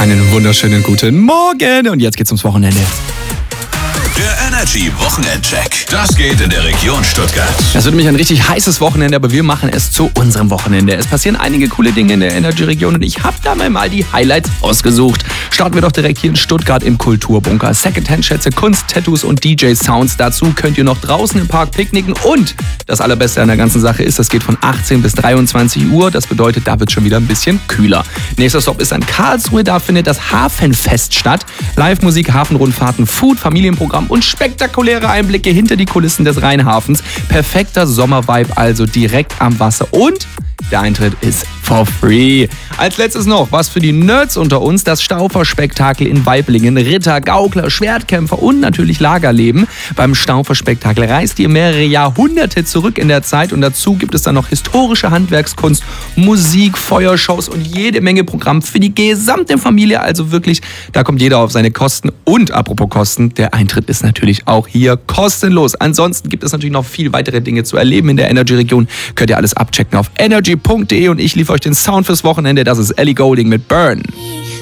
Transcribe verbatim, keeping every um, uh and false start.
Einen wunderschönen guten Morgen und jetzt geht's ums Wochenende. Der Energy Wochenendcheck. Das geht in der Region Stuttgart. Das wird nämlich ein richtig heißes Wochenende, aber wir machen es zu unserem Wochenende. Es passieren einige coole Dinge in der Energy-Region und ich habe da mal die Highlights ausgesucht. Starten wir doch direkt hier in Stuttgart im Kulturbunker. Secondhand-Schätze, Kunst, Tattoos und D J-Sounds. Dazu könnt ihr noch draußen im Park picknicken und das Allerbeste an der ganzen Sache ist, das geht von achtzehn bis dreiundzwanzig Uhr. Das bedeutet, da wird schon wieder ein bisschen kühler. Nächster Stop ist in Karlsruhe. Da findet das Hafenfest statt. Live-Musik, Hafenrundfahrten, Food, Familienprogramm und spektakuläre Einblicke hinter die Kulissen des Rheinhafens. Perfekter Sommervibe, also direkt am Wasser. Und der Eintritt ist for free. Als letztes noch was für die Nerds unter uns. Das Staufer-Spektakel in Waiblingen. Ritter, Gaukler, Schwertkämpfer und natürlich Lagerleben. Beim Staufer-Spektakel reist ihr mehrere Jahrhunderte zurück in der Zeit und dazu gibt es dann noch historische Handwerkskunst, Musik, Feuershows und jede Menge Programm für die gesamte Familie. Also wirklich, da kommt jeder auf seine Kosten. Und apropos Kosten, der Eintritt ist natürlich auch hier kostenlos. Ansonsten gibt es natürlich noch viel weitere Dinge zu erleben in der Energy-Region. Könnt ihr alles abchecken auf energy punkt de und ich liefere euch den Sound fürs Wochenende. Das ist Ellie Goulding mit Burn.